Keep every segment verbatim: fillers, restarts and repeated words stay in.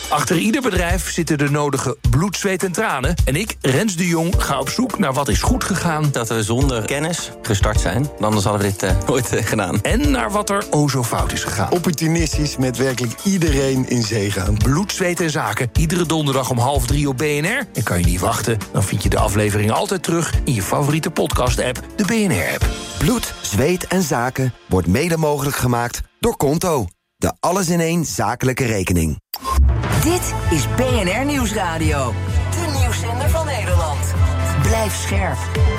Achter ieder bedrijf zitten de nodige bloed, zweet en tranen. En ik, Rens de Jong, ga op zoek naar wat is goed gegaan. Dat we zonder kennis gestart zijn. Anders hadden we dit uh, nooit uh, gedaan. En naar wat er o zo fout is gegaan. Opportunistisch met werkelijk iedereen in zee gaan. Bloed, zweet en zaken. Iedere donderdag om half drie op B N R. En kan je niet wachten, dan vind je de aflevering altijd terug in je favoriete podcast-app, de B N R-app. Bloed, zweet en zaken wordt mede mogelijk gemaakt door Konto. De alles-in-één zakelijke rekening. Dit is B N R Nieuwsradio. De nieuwszender van Nederland. Blijf scherp.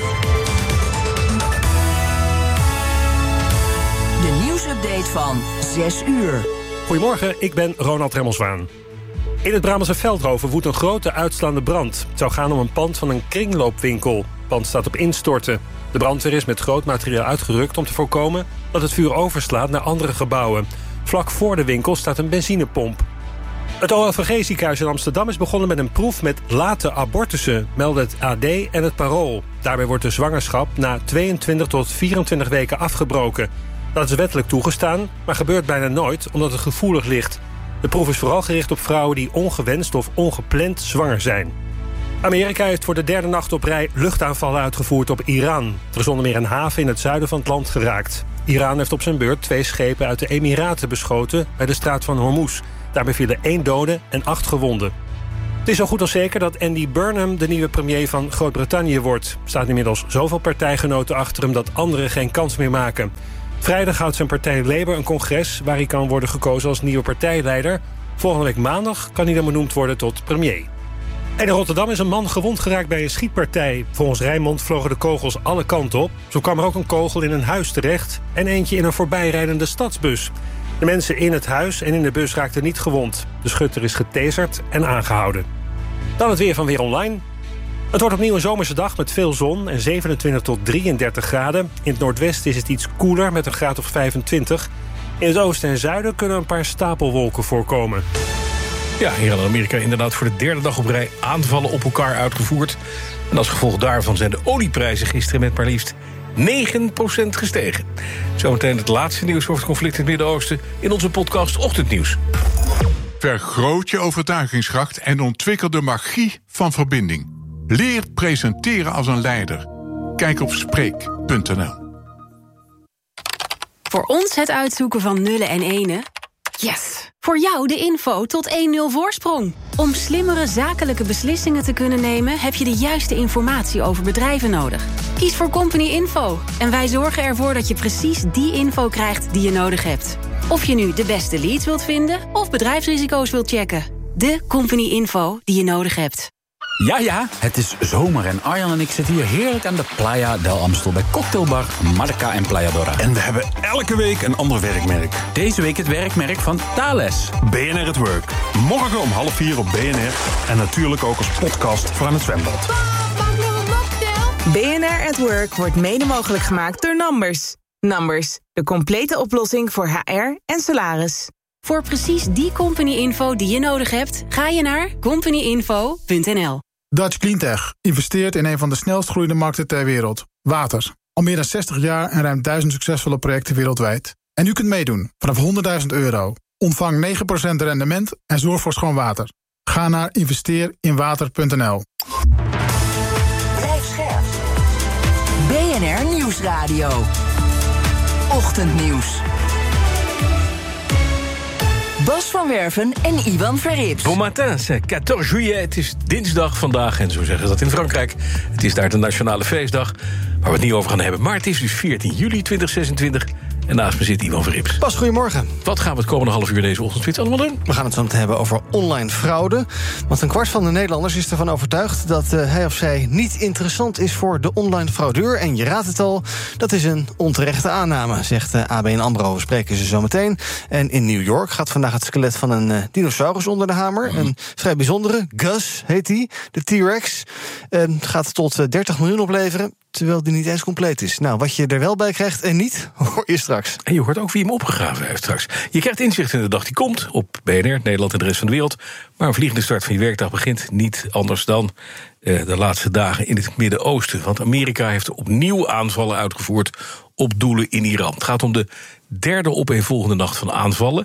De nieuwsupdate van zes uur. Goedemorgen, ik ben Ronald Remmelswaan. In het Brabantse Veldhoven woedt een grote uitslaande brand. Het zou gaan om een pand van een kringloopwinkel. Het pand staat op instorten. De brandweer is met groot materiaal uitgerukt om te voorkomen dat het vuur overslaat naar andere gebouwen. Vlak voor de winkel staat een benzinepomp. Het O L V G-ziekenhuis in Amsterdam is begonnen met een proef met late abortussen, melden het A D en het Parool. Daarbij wordt de zwangerschap na tweeëntwintig tot vierentwintig weken afgebroken. Dat is wettelijk toegestaan, maar gebeurt bijna nooit omdat het gevoelig ligt. De proef is vooral gericht op vrouwen die ongewenst of ongepland zwanger zijn. Amerika heeft voor de derde nacht op rij luchtaanvallen uitgevoerd op Iran. Er is onder meer een haven in het zuiden van het land geraakt. Iran heeft op zijn beurt twee schepen uit de Emiraten beschoten bij de straat van Hormuz. Daarbij vielen één dode en acht gewonden. Het is zo goed als zeker dat Andy Burnham de nieuwe premier van Groot-Brittannië wordt. Er staan inmiddels zoveel partijgenoten achter hem dat anderen geen kans meer maken. Vrijdag houdt zijn partij Labour een congres waar hij kan worden gekozen als nieuwe partijleider. Volgende week maandag kan hij dan benoemd worden tot premier. En in Rotterdam is een man gewond geraakt bij een schietpartij. Volgens Rijnmond vlogen de kogels alle kanten op. Zo kwam er ook een kogel in een huis terecht en eentje in een voorbijrijdende stadsbus. De mensen in het huis en in de bus raakten niet gewond. De schutter is getaserd en aangehouden. Dan het weer van Weer Online. Het wordt opnieuw een zomerse dag met veel zon en zevenentwintig tot drieëndertig graden. In het noordwesten is het iets koeler met een graad of vijfentwintig. In het oosten en zuiden kunnen een paar stapelwolken voorkomen. Ja, hier in Amerika inderdaad voor de derde dag op rij aanvallen op elkaar uitgevoerd. En als gevolg daarvan zijn de olieprijzen gisteren met maar liefst negen procent gestegen. Zometeen het laatste nieuws over het conflict in het Midden-Oosten in onze podcast Ochtendnieuws. Vergroot je overtuigingskracht en ontwikkel de magie van verbinding. Leer presenteren als een leider. Kijk op spreek punt n l. Voor ons het uitzoeken van nullen en enen. Yes! Voor jou de info tot één nul voorsprong. Om slimmere zakelijke beslissingen te kunnen nemen, heb je de juiste informatie over bedrijven nodig. Kies voor Company Info en wij zorgen ervoor dat je precies die info krijgt die je nodig hebt. Of je nu de beste leads wilt vinden of bedrijfsrisico's wilt checken. De Company Info die je nodig hebt. Ja, ja, het is zomer en Arjan en ik zitten hier heerlijk aan de Playa del Amstel bij cocktailbar Marca en Playa Dora. En we hebben elke week een ander werkmerk. Deze week het werkmerk van Thales. B N R at Work. Morgen om half vier op B N R. En natuurlijk ook als podcast voor aan het zwembad. B N R at Work wordt mede mogelijk gemaakt door Numbers. Numbers, de complete oplossing voor H R en salaris. Voor precies die company info die je nodig hebt, ga je naar company info punt n l. Dutch Cleantech investeert in een van de snelst groeiende markten ter wereld. Water. Al meer dan zestig jaar en ruim duizend succesvolle projecten wereldwijd. En u kunt meedoen vanaf honderdduizend euro. Ontvang negen procent rendement en zorg voor schoon water. Ga naar investeer in water punt n l. Blijf scherp. B N R Nieuwsradio. Ochtendnieuws. Bas van Werven en Ivan Verrips. Bon matin, c'est veertien juillet. Het is dinsdag vandaag en zo zeggen ze dat in Frankrijk. Het is daar de nationale feestdag waar we het niet over gaan hebben. Maar het is dus veertien juli tweeduizend zesentwintig. En naast me zit Ivan Verrips. Bas, goedemorgen. Wat gaan we het komende half uur deze ochtendspits allemaal doen? We gaan het zo meteen hebben over online fraude. Want een kwart van de Nederlanders is ervan overtuigd dat uh, hij of zij niet interessant is voor de online fraudeur. En je raadt het al, dat is een onterechte aanname, zegt uh, A B N AMRO. We spreken ze zo meteen. En in New York gaat vandaag het skelet van een uh, dinosaurus onder de hamer. Mm. Een vrij bijzondere, Gus heet die, de T-Rex. Uh, gaat tot uh, dertig miljoen opleveren, terwijl die niet eens compleet is. Nou, wat je er wel bij krijgt en niet, hoor je straks. En je hoort ook wie hem opgegraven heeft straks. Je krijgt inzicht in de dag die komt op B N R, Nederland en de rest van de wereld. Maar een vliegende start van je werkdag begint niet anders dan uh, de laatste dagen in het Midden-Oosten. Want Amerika heeft opnieuw aanvallen uitgevoerd op doelen in Iran. Het gaat om de derde opeenvolgende nacht van aanvallen.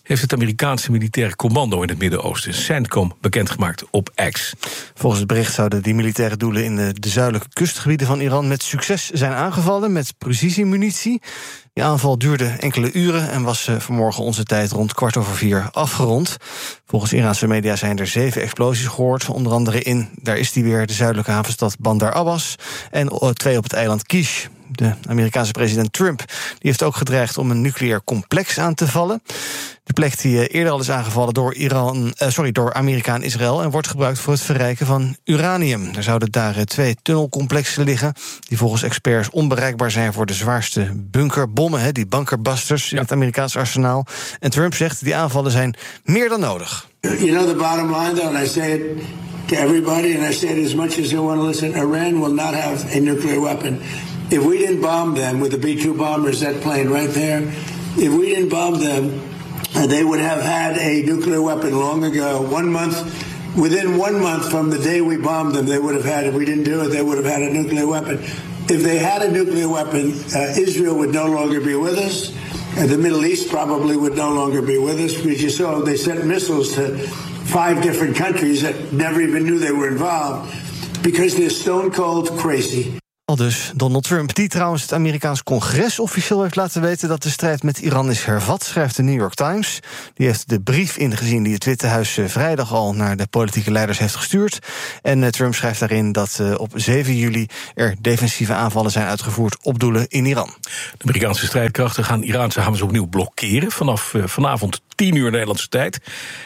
heeft het Amerikaanse militaire commando in het Midden-Oosten, CENTCOM, bekendgemaakt op X. Volgens het bericht zouden die militaire doelen in de, de zuidelijke kustgebieden van Iran met succes zijn aangevallen met precisiemunitie. Die aanval duurde enkele uren en was uh, vanmorgen onze tijd rond kwart over vier afgerond. Volgens Iraanse media zijn er zeven explosies gehoord, onder andere in, daar is die weer, de zuidelijke havenstad Bandar Abbas, en uh, twee op het eiland Kish. De Amerikaanse president Trump die heeft ook gedreigd om een nucleair complex aan te vallen. De plek die uh, eerder al is aangevallen door, Iran, uh, sorry, door Amerika en Israël en wordt gebruikt voor het verrijken van uranium. Er zouden daar uh, twee tunnelcomplexen liggen die volgens experts onbereikbaar zijn voor de zwaarste bunkerbommen, hè, die bunkerbusters in het Amerikaanse arsenaal. En Trump zegt die aanvallen zijn meer dan nodig. You know the bottom line though, and I say it to everybody, and I say it as much as they want to listen, Iran will not have a nuclear weapon. If we didn't bomb them with the B two bombers, that plane right there, if we didn't bomb them, they would have had a nuclear weapon long ago. One month, within one month from the day we bombed them, they would have had, if we didn't do it, they would have had a nuclear weapon. If they had a nuclear weapon, uh, Israel would no longer be with us. And the Middle East probably would no longer be with us, because you saw they sent missiles to five different countries that never even knew they were involved, because they're stone cold crazy. Al dus Donald Trump, die trouwens het Amerikaans congres officieel heeft laten weten dat de strijd met Iran is hervat, schrijft de New York Times. Die heeft de brief ingezien die het Witte Huis vrijdag al naar de politieke leiders heeft gestuurd. En uh, Trump schrijft daarin dat uh, op zeven juli er defensieve aanvallen zijn uitgevoerd op doelen in Iran. De Amerikaanse strijdkrachten gaan Iraanse havens opnieuw blokkeren vanaf uh, vanavond tien uur Nederlandse tijd.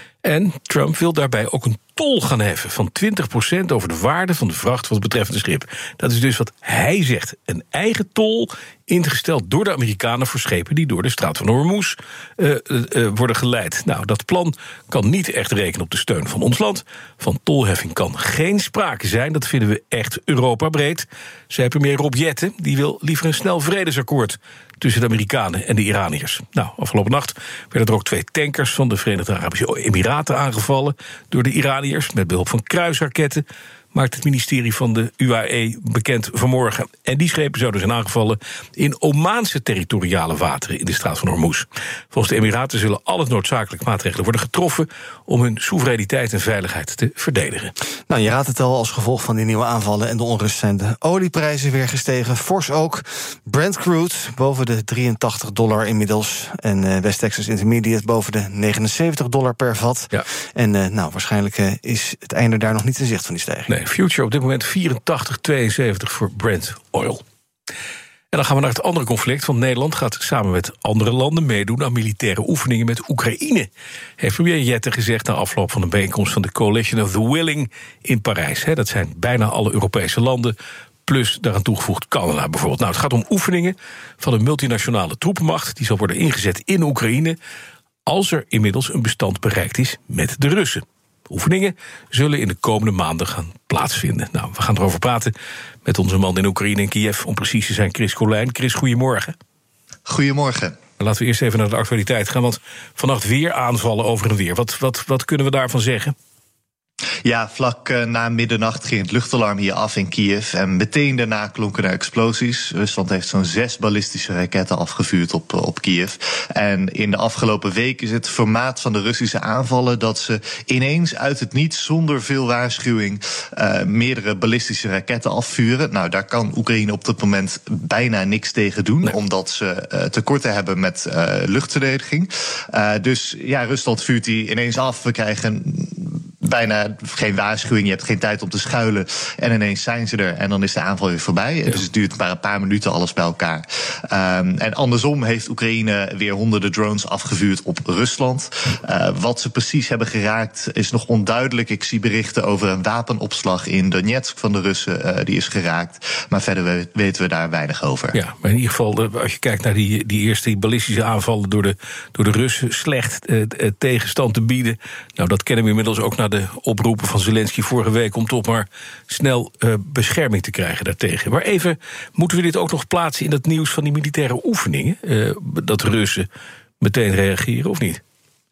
En Trump wil daarbij ook een tol gaan heffen van twintig procent over de waarde van de vracht van het betreffende schip. Dat is dus wat hij zegt, een eigen tol ingesteld door de Amerikanen voor schepen die door de straat van Hormuz uh, uh, worden geleid. Nou, dat plan kan niet echt rekenen op de steun van ons land. Van tolheffing kan geen sprake zijn, dat vinden we echt Europa-breed, zei premier Rob Jetten. Die wil liever een snel vredesakkoord tussen de Amerikanen en de Iraniërs. Nou, afgelopen nacht werden er ook twee tankers van de Verenigde Arabische Emiraten aangevallen door de Iraniërs met behulp van kruisraketten, maakt het ministerie van de U A E bekend vanmorgen. En die schepen zouden zijn aangevallen in Omaanse territoriale wateren in de straat van Hormuz. Volgens de Emiraten zullen alle noodzakelijke maatregelen worden getroffen om hun soevereiniteit en veiligheid te verdedigen. Nou, je raadt het al, als gevolg van die nieuwe aanvallen en de onrust zijn de olieprijzen weer gestegen. Fors ook. Brent crude boven de drieëntachtig dollar inmiddels. En uh, West Texas Intermediate boven de negenenzeventig dollar per vat. Ja. En uh, nou, waarschijnlijk uh, is het einde daar nog niet in zicht van die stijging. Nee, future op dit moment vierentachtig komma tweeënzeventig voor Brent Oil. En dan gaan we naar het andere conflict, want Nederland gaat samen met andere landen meedoen aan militaire oefeningen met Oekraïne, heeft premier Jetten gezegd na afloop van de bijeenkomst van de Coalition of the Willing in Parijs. Dat zijn bijna alle Europese landen, plus daaraan toegevoegd Canada bijvoorbeeld. Nou, het gaat om oefeningen van een multinationale troepenmacht die zal worden ingezet in Oekraïne als er inmiddels een bestand bereikt is met de Russen. Oefeningen zullen in de komende maanden gaan plaatsvinden. Nou, we gaan erover praten met onze man in Oekraïne en Kiev, om precies te zijn, Chris Colijn. Chris, goedemorgen. Goedemorgen. Laten we eerst even naar de actualiteit gaan, want vannacht weer aanvallen over en weer. Wat, wat, wat kunnen we daarvan zeggen? Ja, vlak uh, na middernacht ging het luchtalarm hier af in Kiev. En meteen daarna klonken er explosies. Rusland heeft zo'n zes ballistische raketten afgevuurd op, uh, op Kiev. En in de afgelopen week is het formaat van de Russische aanvallen dat ze ineens uit het niets, zonder veel waarschuwing, uh, meerdere ballistische raketten afvuren. Nou, daar kan Oekraïne op dit moment bijna niks tegen doen, nee. omdat ze uh, tekorten hebben met uh, luchtverdediging. Uh, dus ja, Rusland vuurt die ineens af. We krijgen bijna geen waarschuwing, je hebt geen tijd om te schuilen en ineens zijn ze er en dan is de aanval weer voorbij. Ja. Dus het duurt maar een paar minuten alles bij elkaar. Um, en andersom heeft Oekraïne weer honderden drones afgevuurd op Rusland. Uh, wat ze precies hebben geraakt is nog onduidelijk. Ik zie berichten over een wapenopslag in Donetsk van de Russen, uh, die is geraakt. Maar verder weten we daar weinig over. Ja, maar in ieder geval, als je kijkt naar die, die eerste ballistische aanvallen door de, door de Russen, slecht uh, tegenstand te bieden. Nou, dat kennen we inmiddels ook naar de oproepen van Zelensky vorige week om toch maar snel uh, bescherming te krijgen daartegen. Maar even, moeten we dit ook nog plaatsen in dat nieuws van die militaire oefeningen? Uh, dat Russen meteen reageren of niet?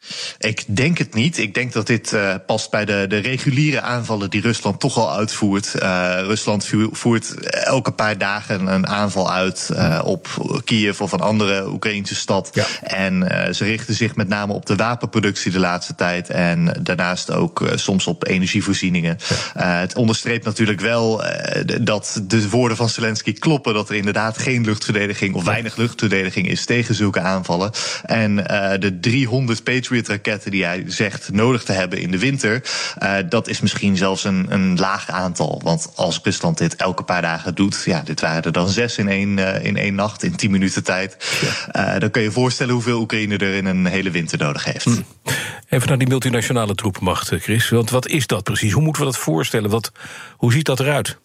Ik denk het niet. Ik denk dat dit uh, past bij de, de reguliere aanvallen die Rusland toch al uitvoert. Uh, Rusland voert elke paar dagen een aanval uit uh, op Kiev of een andere Oekraïnse stad. Ja. En uh, ze richten zich met name op de wapenproductie de laatste tijd. En daarnaast ook uh, soms op energievoorzieningen. Ja. Uh, het onderstreept natuurlijk wel uh, dat de woorden van Zelensky kloppen. Dat er inderdaad geen luchtverdediging of weinig luchtverdediging is tegen zulke aanvallen. En uh, de driehonderd Patriot-raketten die hij zegt nodig te hebben in de winter, uh, dat is misschien zelfs een, een laag aantal. Want als Rusland dit elke paar dagen doet, ja, dit waren er dan zes in één, uh, in één nacht, in tien minuten tijd. Ja. Uh, dan kun je je voorstellen hoeveel Oekraïne er in een hele winter nodig heeft. Hm. Even naar die multinationale troepenmacht, Chris. Want wat is dat precies? Hoe moeten we dat voorstellen? Wat, hoe ziet dat eruit?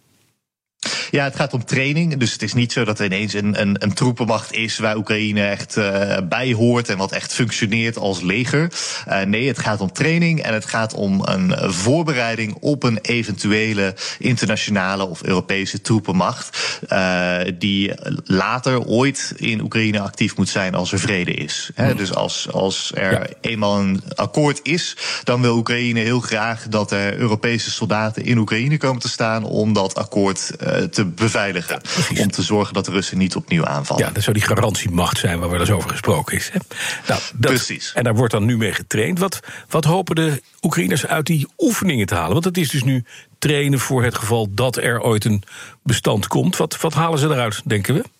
Ja, het gaat om training. Dus het is niet zo dat er ineens een, een, een troepenmacht is waar Oekraïne echt uh, bij hoort en wat echt functioneert als leger. Uh, nee, het gaat om training en het gaat om een voorbereiding op een eventuele internationale of Europese troepenmacht. Uh, die later ooit in Oekraïne actief moet zijn als er vrede is. He, mm. Dus als, als er ja. eenmaal een akkoord is, dan wil Oekraïne heel graag dat er Europese soldaten in Oekraïne komen te staan om dat akkoord uh, te beveiligen. Ja, om te zorgen dat de Russen niet opnieuw aanvallen. Ja, dat zou die garantiemacht zijn waar wel eens over gesproken is. Hè? Nou, dat, precies. En daar wordt dan nu mee getraind. Wat, wat hopen de Oekraïners uit die oefeningen te halen? Want het is dus nu trainen voor het geval dat er ooit een bestand komt. Wat, wat halen ze eruit, denken we?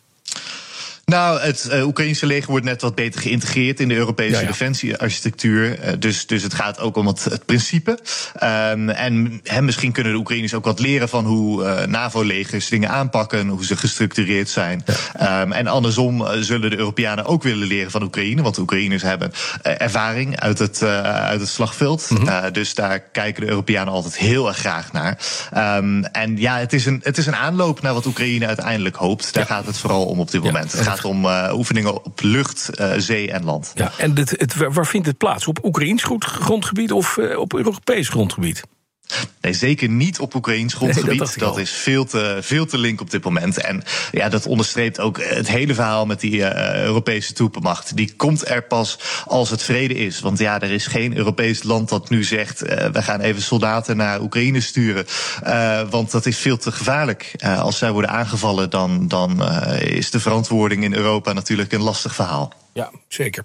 Nou, het uh, Oekraïnse leger wordt net wat beter geïntegreerd in de Europese ja, ja. defensiearchitectuur. Uh, dus, dus het gaat ook om het, het principe. Um, en he, misschien kunnen de Oekraïners ook wat leren van hoe uh, NAVO-legers dingen aanpakken, hoe ze gestructureerd zijn. Ja. Um, en andersom uh, zullen de Europeanen ook willen leren van Oekraïne, want de Oekraïners hebben uh, ervaring uit het, uh, uit het slagveld. Mm-hmm. Uh, dus daar kijken de Europeanen altijd heel erg graag naar. Um, en ja, het is, een, het is een aanloop naar wat Oekraïne uiteindelijk hoopt. Daar ja. gaat het vooral om op dit moment. Ja. Het gaat om uh, oefeningen op lucht, uh, zee en land. Ja, en het, het, waar vindt het plaats? Op Oekraïns grondgebied of uh, op Europees grondgebied? Nee, zeker niet op Oekraïns grondgebied. Nee, dat, dat is veel te, veel te link op dit moment. En ja, dat onderstreept ook het hele verhaal met die uh, Europese troepenmacht. Die komt er pas als het vrede is. Want ja, er is geen Europees land dat nu zegt, uh, we gaan even soldaten naar Oekraïne sturen. Uh, want dat is veel te gevaarlijk. Uh, als zij worden aangevallen, dan, dan uh, is de verantwoording in Europa natuurlijk een lastig verhaal. Ja, zeker.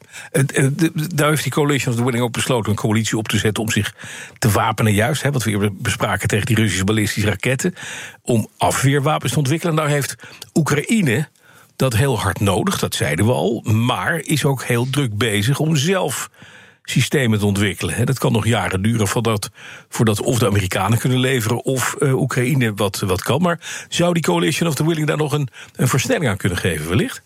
Daar heeft die Coalition of the Willing ook besloten een coalitie op te zetten om zich te wapenen, juist, hè, wat we hier bespraken tegen die Russische ballistische raketten, om afweerwapens te ontwikkelen. En daar heeft Oekraïne dat heel hard nodig, dat zeiden we al, maar is ook heel druk bezig om zelf systemen te ontwikkelen. Dat kan nog jaren duren voordat, voordat of de Amerikanen kunnen leveren of uh, Oekraïne wat, wat kan. Maar zou die Coalition of the Willing daar nog een, een versnelling aan kunnen geven, wellicht?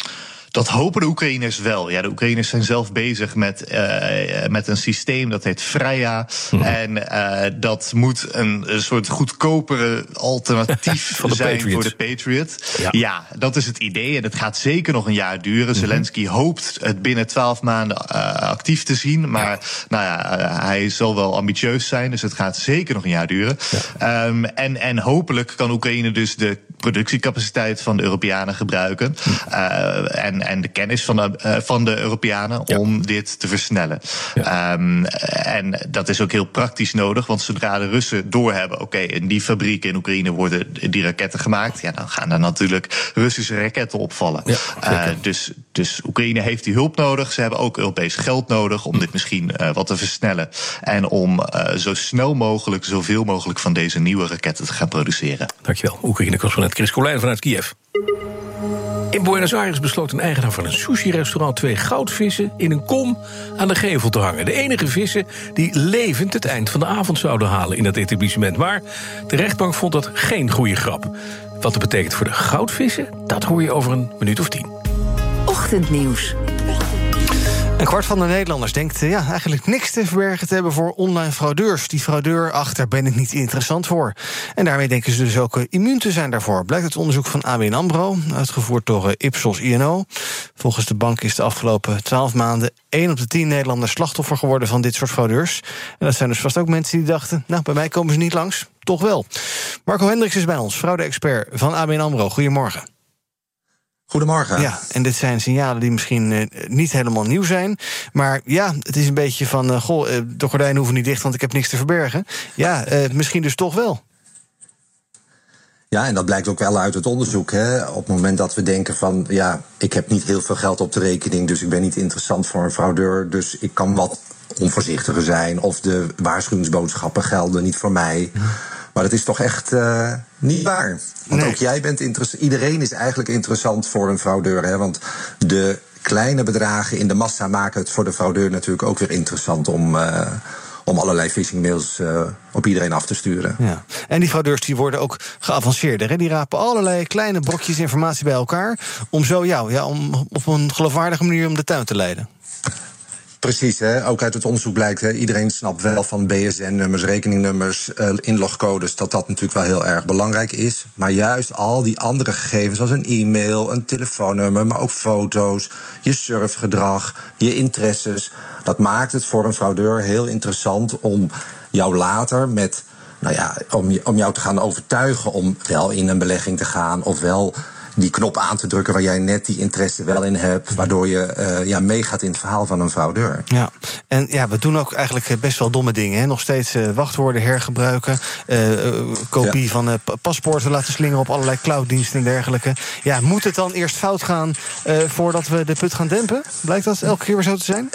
Dat hopen de Oekraïners wel. Ja, de Oekraïners zijn zelf bezig met, uh, met een systeem dat heet Freya. Mm-hmm. En uh, dat moet een, een soort goedkopere alternatief zijn Patriots. Voor de Patriot. Ja. ja, dat is het idee. En het gaat zeker nog een jaar duren. Mm-hmm. Zelensky hoopt het binnen twaalf maanden uh, actief te zien. Maar ja. nou ja, uh, hij zal wel ambitieus zijn. Dus het gaat zeker nog een jaar duren. Ja. Um, en, en hopelijk kan Oekraïne dus de productiecapaciteit van de Europeanen gebruiken. Uh, en En de kennis van de, uh, van de Europeanen ja. om dit te versnellen. Ja. Um, en dat is ook heel praktisch nodig, want zodra de Russen doorhebben, oké, okay, in die fabrieken in Oekraïne worden die raketten gemaakt, ja, dan gaan er natuurlijk Russische raketten opvallen. Ja, uh, dus, dus Oekraïne heeft die hulp nodig. Ze hebben ook Europees geld nodig om dit misschien uh, wat te versnellen. En om uh, zo snel mogelijk, zoveel mogelijk van deze nieuwe raketten te gaan produceren. Dankjewel, Oekraïne-correspondent Chris Colijn vanuit Kiev. In Buenos Aires besloot een eigenaar van een sushi-restaurant twee goudvissen in een kom aan de gevel te hangen. De enige vissen die levend het eind van de avond zouden halen in dat etablissement. Maar de rechtbank vond dat geen goede grap. Wat dat betekent voor de goudvissen, dat hoor je over een minuut of tien. Ochtendnieuws. Een kwart van de Nederlanders denkt ja, eigenlijk niks te verbergen te hebben voor online fraudeurs. Die fraudeur, ach, daar ben ik niet interessant voor. En daarmee denken ze dus ook immuun te zijn daarvoor. Blijkt uit onderzoek van A B N AMRO, uitgevoerd door Ipsos I N O. Volgens de bank is de afgelopen twaalf maanden één op de tien Nederlanders slachtoffer geworden van dit soort fraudeurs. En dat zijn dus vast ook mensen die dachten, nou, bij mij komen ze niet langs. Toch wel. Marco Hendricks is bij ons, fraude-expert van A B N AMRO. Goedemorgen. Goedemorgen. Ja, en dit zijn signalen die misschien uh, niet helemaal nieuw zijn. Maar ja, het is een beetje van... Uh, goh, uh, de gordijnen hoeven niet dicht, want ik heb niks te verbergen. Ja, uh, misschien dus toch wel. Ja, en dat blijkt ook wel uit het onderzoek. Hè. Op het moment dat we denken van... ja, ik heb niet heel veel geld op de rekening... dus ik ben niet interessant voor een fraudeur... dus ik kan wat onvoorzichtiger zijn... of de waarschuwingsboodschappen gelden niet voor mij... Ja. Maar dat is toch echt uh, niet waar. Want nee. ook jij bent interessant. Iedereen is eigenlijk interessant voor een fraudeur. Hè? Want de kleine bedragen in de massa maken het voor de fraudeur natuurlijk ook weer interessant om, uh, om allerlei phishingmails uh, op iedereen af te sturen. Ja. En die fraudeurs die worden ook geavanceerder. Hè? Die rapen allerlei kleine brokjes informatie bij elkaar om zo jou, ja, om op een geloofwaardige manier om de tuin te leiden. Precies, hè. Ook uit het onderzoek blijkt, hè, iedereen snapt wel van B S N-nummers, rekeningnummers, uh, inlogcodes, dat dat natuurlijk wel heel erg belangrijk is. Maar juist al die andere gegevens, zoals een e-mail, een telefoonnummer, maar ook foto's, je surfgedrag, je interesses, dat maakt het voor een fraudeur heel interessant om jou later met, nou ja, om, om jou te gaan overtuigen om wel in een belegging te gaan of wel die knop aan te drukken waar jij net die interesse wel in hebt, waardoor je uh, ja, meegaat in het verhaal van een fraudeur. Ja, en ja, we doen ook eigenlijk best wel domme dingen. Hè? Nog steeds uh, wachtwoorden hergebruiken, uh, uh, kopie ja. van uh, paspoorten laten slingeren op allerlei clouddiensten en dergelijke. Ja, moet het dan eerst fout gaan uh, voordat we de put gaan dempen? Blijkt dat elke keer weer zo te zijn?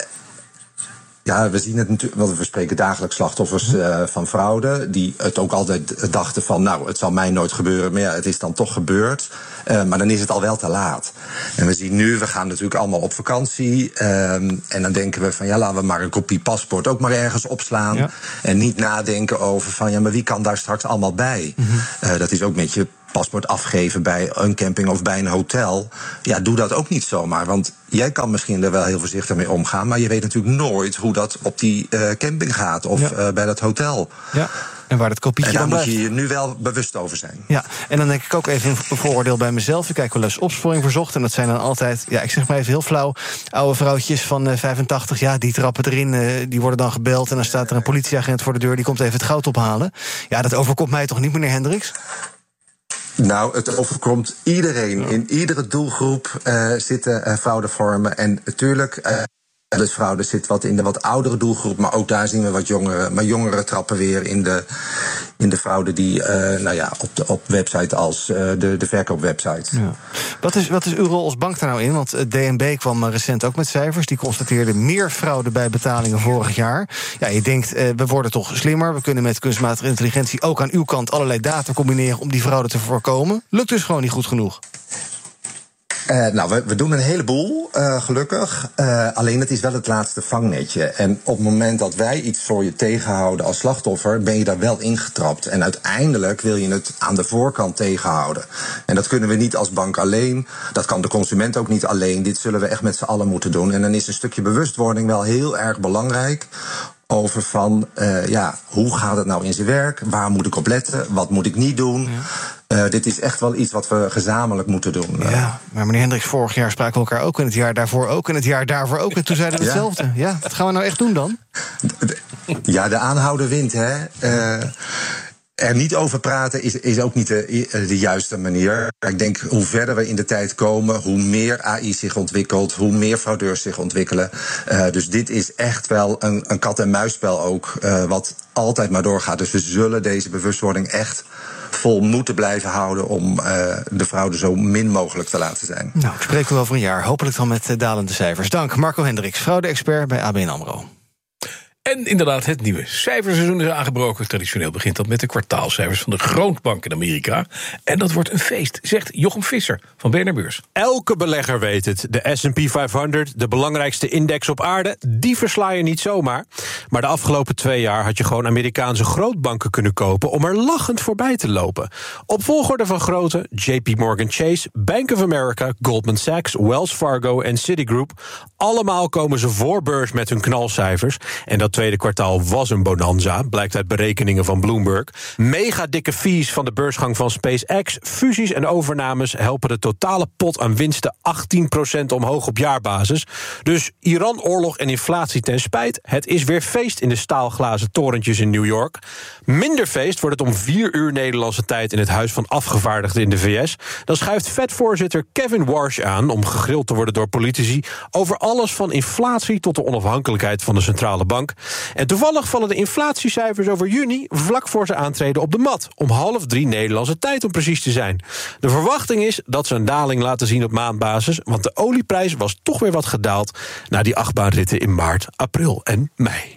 Ja, we zien het natuurlijk, want we spreken dagelijks slachtoffers uh, van fraude, die het ook altijd dachten van, nou, het zal mij nooit gebeuren, maar ja, het is dan toch gebeurd. Uh, maar dan is het al wel te laat. En we zien nu, we gaan natuurlijk allemaal op vakantie, um, en dan denken we van, ja, laten we maar een kopie paspoort ook maar ergens opslaan. Ja. En niet nadenken over van, ja, maar wie kan daar straks allemaal bij? Mm-hmm. Uh, dat is ook met je paspoort afgeven bij een camping of bij een hotel. Ja, doe dat ook niet zomaar. Want jij kan misschien er wel heel voorzichtig mee omgaan, maar je weet natuurlijk nooit hoe dat op die uh, camping gaat of ja. uh, bij dat hotel. Ja. En waar dat kopietje en daar dan moet blijft. je je nu wel bewust over zijn. Ja, en dan denk ik ook even een vooroordeel bij mezelf. Ik kijk wel eens Opsporing Verzocht. En dat zijn dan altijd, ja, ik zeg maar even heel flauw, oude vrouwtjes van uh, vijfentachtig. Ja, die trappen erin, uh, die worden dan gebeld. En dan staat er een politieagent voor de deur, die komt even het goud ophalen. Ja, dat overkomt mij toch niet, meneer Hendricks? Nou, het overkomt iedereen. Ja. In iedere doelgroep uh, zitten uh, fraudevormen. En natuurlijk, uh, dus fraude zit wat in de wat oudere doelgroep, maar ook daar zien we wat jongeren. Maar jongeren trappen weer in de, in de fraude die, uh, nou ja, op de op website als uh, de, de verkoopwebsite. Ja. Wat is, wat is uw rol als bank daar nou in? Want D N B kwam recent ook met cijfers. Die constateerde meer fraude bij betalingen vorig jaar. Ja, je denkt, uh, we worden toch slimmer. We kunnen met kunstmatige intelligentie ook aan uw kant allerlei data combineren om die fraude te voorkomen. Lukt dus gewoon niet goed genoeg. Uh, nou, we, we doen een heleboel, uh, gelukkig. Uh, alleen het is wel het laatste vangnetje. En op het moment dat wij iets voor je tegenhouden als slachtoffer, ben je daar wel ingetrapt. En uiteindelijk wil je het aan de voorkant tegenhouden. En dat kunnen we niet als bank alleen. Dat kan de consument ook niet alleen. Dit zullen we echt met z'n allen moeten doen. En dan is een stukje bewustwording wel heel erg belangrijk. Over van, uh, ja, hoe gaat het nou in zijn werk? Waar moet ik op letten? Wat moet ik niet doen? Ja. Uh, dit is echt wel iets wat we gezamenlijk moeten doen. Ja, maar meneer Hendricks, vorig jaar spraken we elkaar ook. En het jaar daarvoor ook. En het jaar daarvoor ook. En toen zeiden we hetzelfde. Ja, ja, wat gaan we nou echt doen dan? Ja, de aanhouder wint, hè. Uh, Er niet over praten is, is ook niet de, de juiste manier. Ik denk, hoe verder we in de tijd komen, hoe meer A I zich ontwikkelt, hoe meer fraudeurs zich ontwikkelen. Uh, dus dit is echt wel een, een kat-en-muisspel ook, uh, wat altijd maar doorgaat. Dus we zullen deze bewustwording echt vol moeten blijven houden om uh, de fraude zo min mogelijk te laten zijn. Nou, ik spreek u over een jaar. Hopelijk dan met uh, dalende cijfers. Dank, Marco Hendricks, fraude-expert bij A B N AMRO. En inderdaad, het nieuwe cijferseizoen is aangebroken. Traditioneel begint dat met de kwartaalcijfers van de grootbank in Amerika. En dat wordt een feest, zegt Jochem Visser van B N R Beurs. Elke belegger weet het. De S en P vijfhonderd, de belangrijkste index op aarde, die versla je niet zomaar. Maar de afgelopen twee jaar had je gewoon Amerikaanse grootbanken kunnen kopen om er lachend voorbij te lopen. Op volgorde van grootte J P Morgan Chase, Bank of America, Goldman Sachs, Wells Fargo en Citigroup. Allemaal komen ze voor beurs met hun knalcijfers. En dat tweede kwartaal was een bonanza, blijkt uit berekeningen van Bloomberg. Mega dikke fees van de beursgang van SpaceX, fusies en overnames helpen de totale pot aan winsten achttien procent omhoog op jaarbasis. Dus Iran-oorlog en inflatie ten spijt, het is weer feest in de staalglazen torentjes in New York. Minder feest wordt het om vier uur Nederlandse tijd in het Huis van Afgevaardigden in de V S. Dan schuift Fed-voorzitter Kevin Warsh aan om gegrild te worden door politici over alles van inflatie tot de onafhankelijkheid van de centrale bank. En toevallig vallen de inflatiecijfers over juni vlak voor ze aantreden op de mat, om half drie Nederlandse tijd om precies te zijn. De verwachting is dat ze een daling laten zien op maandbasis, want de olieprijs was toch weer wat gedaald na die achtbaanritten in maart, april en mei.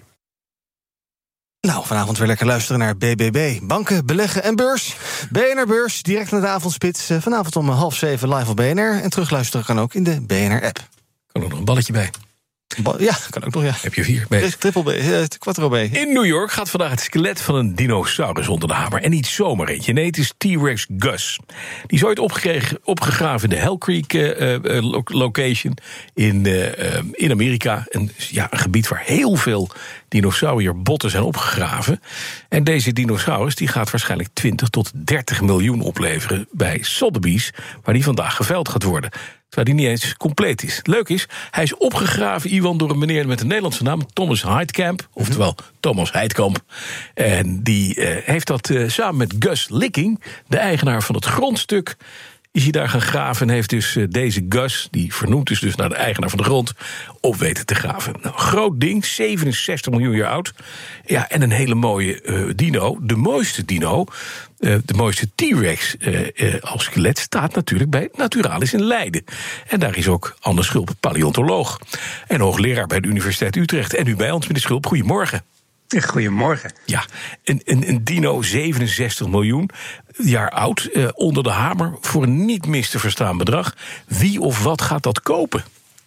Nou, vanavond weer lekker luisteren naar B B B. Banken, beleggen en beurs. B N R Beurs, direct naar de avondspits. Vanavond om half zeven live op B N R. En terugluisteren kan ook in de B N R-app. Kan er nog een balletje bij? Ba- ja, kan ook nog, ja. Heb je vier? B. Triple B, uh, quattro B. In New York gaat vandaag het skelet van een dinosaurus onder de hamer. En niet zomaar eentje. Nee, het is T-Rex Gus. Die is ooit opgegraven in de Hell Creek uh, uh, location in, uh, uh, in Amerika. En, ja, een gebied waar heel veel dinosaurierbotten zijn opgegraven. En deze dinosaurus die gaat waarschijnlijk twintig tot dertig miljoen opleveren bij Sotheby's, waar die vandaag geveild gaat worden. Terwijl die niet eens compleet is. Leuk is, hij is opgegraven, Iwan, door een meneer met een Nederlandse naam, Thomas Heidkamp, oftewel Thomas Heidkamp. En die uh, heeft dat uh, samen met Gus Licking, de eigenaar van het grondstuk, is hij daar gaan graven en heeft dus uh, deze Gus, die vernoemd is dus naar de eigenaar van de grond, op weten te graven. Nou, groot ding, zevenenzestig miljoen jaar oud. Ja, en een hele mooie uh, dino, de mooiste dino. Uh, de mooiste T-Rex uh, uh, als skelet staat natuurlijk bij Naturalis in Leiden. En daar is ook Anne Schulp, paleontoloog en hoogleraar bij de Universiteit Utrecht. En nu bij ons, meneer Schulp, goedemorgen. Goedemorgen. Ja, een, een, een dino, zevenenzestig miljoen jaar oud, uh, onder de hamer, voor een niet mis te verstaan bedrag. Wie of wat gaat dat kopen?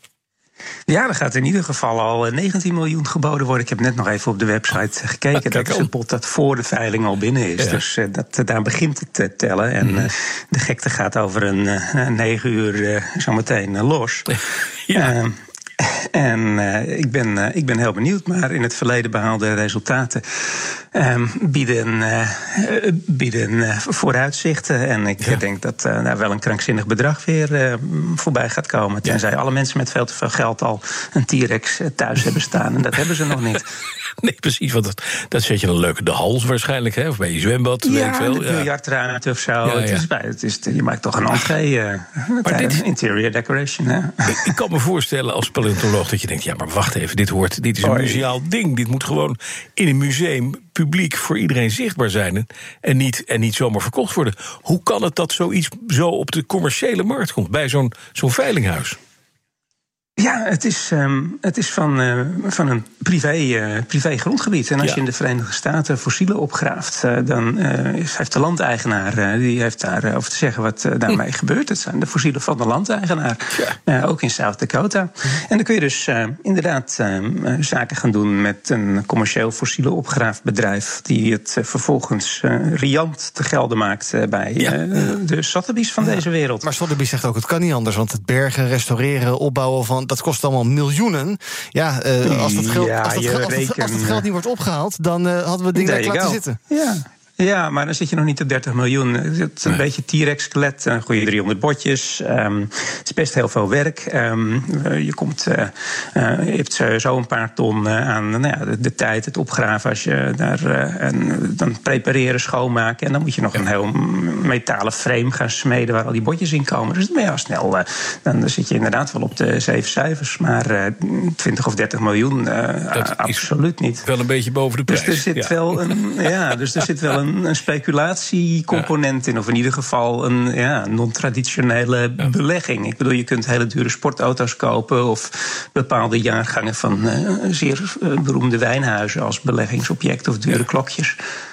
Ja, er gaat in ieder geval al negentien miljoen geboden worden. Ik heb net nog even op de website gekeken. Ah, dat is een bod dat voor de veiling al binnen is. Ja. Dus uh, dat, daar begint het te tellen. En mm. uh, de gekte gaat over een uh, negen uur uh, zometeen uh, los. Ja. Uh, En uh, ik, ben, uh, ik ben heel benieuwd, maar in het verleden behaalde resultaten um, bieden, uh, bieden uh, vooruitzichten. En ik ja. denk dat uh, nou, wel een krankzinnig bedrag weer uh, voorbij gaat komen. Tenzij ja. alle mensen met veel te veel geld al een T-Rex thuis hebben staan. En dat hebben ze nog niet. Nee, precies, want dat, dat zet je dan leuk in de hals waarschijnlijk, hè? Of bij je zwembad, ja, weet ik veel. De biljartruimte of zo. Ja, ja. Het is, het is, je maakt toch een entree, uh, maar dit, interior decoration. Hè? Ik, ik kan me voorstellen als paleontoloog dat je denkt, ja, maar wacht even, dit hoort, dit is een museaal ding. Dit moet gewoon in een museum publiek voor iedereen zichtbaar zijn en niet, en niet zomaar verkocht worden. Hoe kan het dat zoiets zo op de commerciële markt komt bij zo'n, zo'n veilinghuis? Ja, het is, um, het is van, uh, van een privé, uh, privé grondgebied. En als ja. je in de Verenigde Staten fossielen opgraaft, uh, dan uh, heeft de landeigenaar uh, die heeft daar uh, over te zeggen wat uh, daarmee hm. gebeurt. Het zijn de fossielen van de landeigenaar, ja. uh, ook in South Dakota. Hm. En dan kun je dus uh, inderdaad uh, zaken gaan doen met een commercieel fossiele opgraafbedrijf die het uh, vervolgens uh, riant te gelden maakt uh, bij ja. uh, de Sotheby's van ja. deze wereld. Maar Sotheby's zegt ook, het kan niet anders, want het bergen, restaureren, opbouwen van dat kost allemaal miljoenen. Ja, uh, als, dat geld, ja, als, dat, als, dat, als dat geld niet wordt opgehaald, dan uh, hadden we het ding daar laten zitten. Ja. Ja, maar dan zit je nog niet op dertig miljoen. Het is een nee. beetje T-Rex-skelet, een goede driehonderd botjes. Um, het is best heel veel werk. Um, je, komt, uh, uh, je hebt zo een paar ton uh, aan nou ja, de, de tijd, het opgraven. Als je daar uh, en, dan prepareren, schoonmaken. En dan moet je nog ja. een heel metalen frame gaan smeden waar al die botjes in komen. Dus dan ben je al snel. Uh, dan zit je inderdaad wel op de zeven cijfers. Maar uh, twintig of dertig miljoen, uh, dat uh, absoluut niet. Wel een beetje boven de prijs. Dus er zit ja. wel een, ja, dus er zit wel een een speculatiecomponent in, of in ieder geval een ja, non-traditionele ja. belegging. Ik bedoel, je kunt hele dure sportauto's kopen of bepaalde jaargangen van uh, zeer uh, beroemde wijnhuizen als beleggingsobject of dure ja. klokjes. Of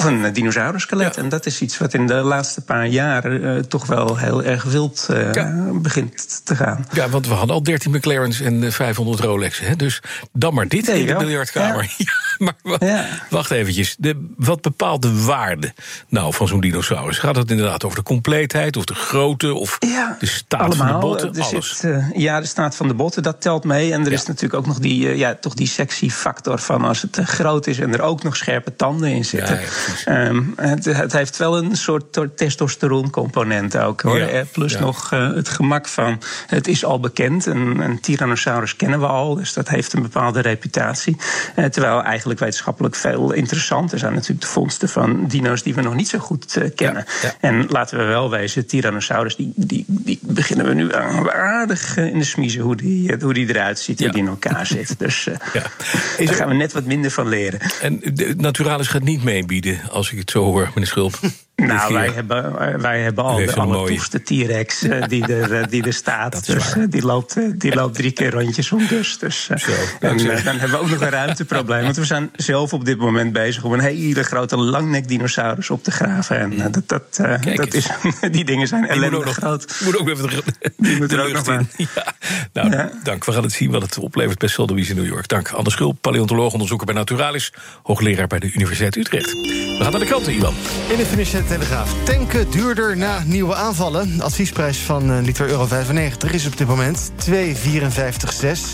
Of een uh, dinosaurus-skelet. Ja. En dat is iets wat in de laatste paar jaren uh, toch wel heel erg wild uh, ja. begint te gaan. Ja, want we hadden al dertien McLaren's en uh, vijfhonderd Rolexen. Hè? Dus dan maar dit in de biljartkamer. Ja. Ja, maar w- ja. wacht eventjes. De, wat bepaalt de waarde nou van zo'n dinosaurus? Gaat het inderdaad over de compleetheid of de grootte of ja, de staat allemaal, van de botten? Er alles. Zit, uh, ja, de staat van de botten, dat telt mee. En er ja. is natuurlijk ook nog die, uh, ja, toch die sexy factor van als het uh, groot is en er ook nog scherpe tanden in zitten. Ja, ja, um, het, het heeft wel een soort testosteroncomponent ook, hoor. Ja, Plus ja. nog uh, het gemak van, het is al bekend. Een, een Tyrannosaurus kennen we al, dus dat heeft een bepaalde reputatie. Uh, terwijl eigenlijk wetenschappelijk veel interessanter zijn natuurlijk de vondsten van dino's die we nog niet zo goed uh, kennen. Ja, ja. En laten we wel wezen, Tyrannosaurus, die, die, die beginnen we nu aardig uh, in de smiezen hoe die, uh, hoe die eruit ziet, ja. hoe die in elkaar zit. Dus uh, ja. daar er... gaan we net wat minder van leren. En de Naturalis gaat niet meebieden, als ik het zo hoor, meneer Schulp. Nou, wij hebben, wij hebben al de allertoefste T-Rex uh, die, er, die er staat. Dus uh, die, loopt, uh, die loopt drie keer rondjes om dus. dus uh, Zo, en uh, dan hebben we ook nog een ruimteprobleem. Want we zijn zelf op dit moment bezig om een hele grote langnek-dinosaurus op te graven. En uh, dat, dat, uh, dat is, die dingen zijn ellendig nog, groot. Moet ook even die moet er ook nog in. Ja. Nou, ja. dank. We gaan het zien wat het oplevert bij Sotheby's in New York. Dank. Anders Schulp, paleontoloog, onderzoeker bij Naturalis, hoogleraar bij de Universiteit Utrecht. We gaan naar de kranten, Ivan. In de Financiële Telegraaf. Tanken duurder na nieuwe aanvallen. De adviesprijs van een liter euro vijfennegentig is op dit moment twee vierenvijftig zes.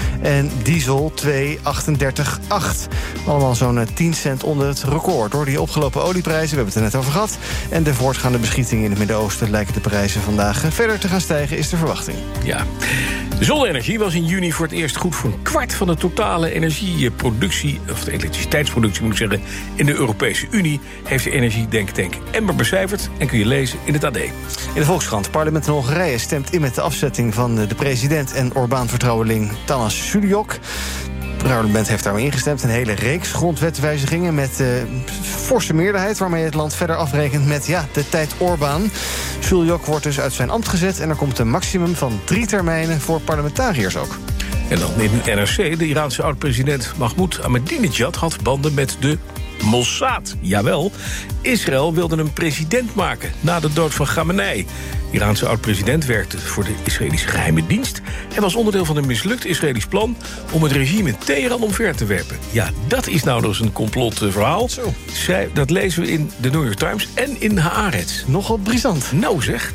En diesel twee achtendertig acht. Allemaal zo'n tien cent onder het record. Door die opgelopen olieprijzen, we hebben het er net over gehad. En de voortgaande beschieting in het Midden-Oosten lijken de prijzen vandaag verder te gaan stijgen, is de verwachting. Ja. De zonne-energie was in juni voor het eerst goed voor een kwart van de totale energieproductie, of de elektriciteitsproductie moet ik zeggen, in de Europese Unie, heeft de energiedenktank Ember becijferd en kun je lezen in het A D. In de Volkskrant, het parlement in Hongarije stemt in met de afzetting van de president en Orbán-vertrouweling Tamás Sulyok. Het parlement heeft daarmee ingestemd. Een hele reeks grondwetwijzigingen met uh, forse meerderheid, waarmee het land verder afrekent met ja, de tijd Orbán. Sulyok wordt dus uit zijn ambt gezet en er komt een maximum van drie termijnen voor parlementariërs ook. En dan in het N R C, de Iraanse oud-president Mahmoud Ahmadinejad had banden met de Mossad. Jawel, Israël wilde een president maken na de dood van Khamenei. De Iraanse oud-president werkte voor de Israëlische geheime dienst en was onderdeel van een mislukt Israëlisch plan om het regime in Teheran omver te werpen. Ja, dat is nou dus een complotverhaal. Zo. Zij, dat lezen we in de New York Times en in Haaretz. Nogal brisant. Nou zeg.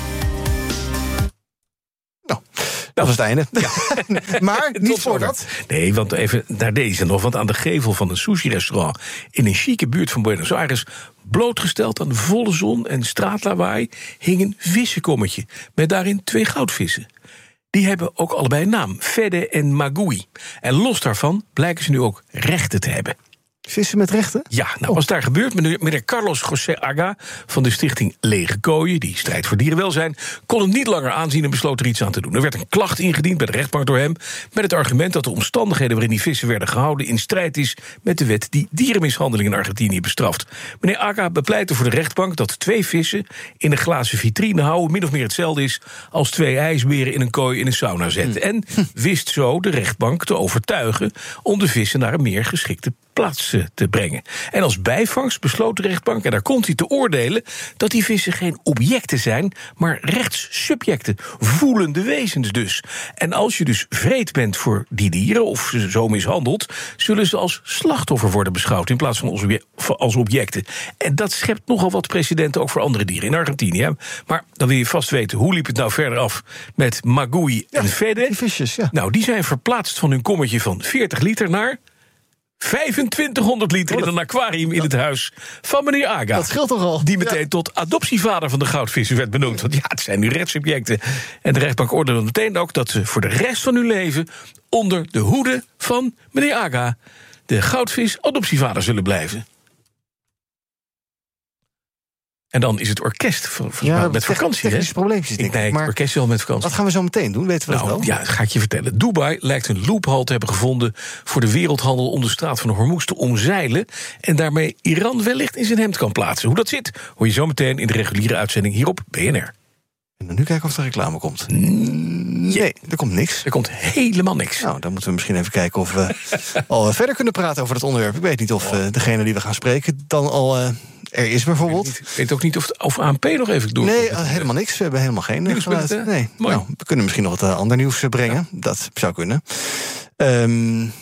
Nou. Dat was het einde. Ja. Maar niet voordat. Nee, want even naar deze nog. Want aan de gevel van een sushi-restaurant in een chique buurt van Buenos Aires, blootgesteld aan de volle zon en straatlawaai, hing een vissenkommetje met daarin twee goudvissen. Die hebben ook allebei een naam, Fede en Magui. En los daarvan blijken ze nu ook rechten te hebben. Vissen met rechten? Ja, nou, oh. Wat is daar gebeurd? Meneer, meneer Carlos José Aga van de stichting Lege Kooien, die strijdt voor dierenwelzijn, kon het niet langer aanzien en besloot er iets aan te doen. Er werd een klacht ingediend bij de rechtbank door hem, met het argument dat de omstandigheden waarin die vissen werden gehouden in strijd is met de wet die dierenmishandeling in Argentinië bestraft. Meneer Aga bepleitte voor de rechtbank dat twee vissen in een glazen vitrine houden min of meer hetzelfde is als twee ijsberen in een kooi in een sauna zetten. En wist zo de rechtbank te overtuigen om de vissen naar een meer geschikte plaats te brengen. En als bijvangst besloot de rechtbank, en daar komt hij te oordelen, dat die vissen geen objecten zijn, maar rechtssubjecten, voelende wezens dus. En als je dus wreed bent voor die dieren, of ze zo mishandeld, zullen ze als slachtoffer worden beschouwd in plaats van als objecten. En dat schept nogal wat precedenten ook voor andere dieren in Argentinië. Maar dan wil je vast weten, hoe liep het nou verder af met Magui en ja, Fede? Die visjes, ja. Nou, die zijn verplaatst van hun kommetje van veertig liter naar vijfentwintighonderd liter in een aquarium in het huis van meneer Aga. Dat scheelt toch al. Die meteen ja. tot adoptievader van de goudvissen werd benoemd. Want ja, het zijn nu rechtssubjecten. En de rechtbank oordeelde meteen ook dat ze voor de rest van hun leven onder de hoede van meneer Aga, de goudvis, adoptievader zullen blijven. En dan is het orkest van, van ja, met vakantie. Technische probleempjes, denk ik. Nee, maar het orkest is wel met vakantie. Wat gaan we zo meteen doen? Weten we nou, dat wel? Ja, dat ga ik je vertellen. Dubai lijkt een loophole te hebben gevonden voor de wereldhandel om de straat van Hormuz te omzeilen en daarmee Iran wellicht in zijn hemd kan plaatsen. Hoe dat zit, hoor je zo meteen in de reguliere uitzending hier op B N R. En nu kijken of er reclame komt. Nee, er komt niks. Er komt helemaal niks. Nou, dan moeten we misschien even kijken of we al verder kunnen praten over het onderwerp. Ik weet niet of uh, degene die we gaan spreken dan al uh, er is bijvoorbeeld. Ik weet, weet ook niet of, of A N P nog even door. Nee, uh, helemaal niks. We hebben helemaal geen nieuws geluid. Met, uh, nee. Mooi. Nou, we kunnen misschien nog wat uh, ander nieuws uh, brengen. Ja. Dat zou kunnen. Um,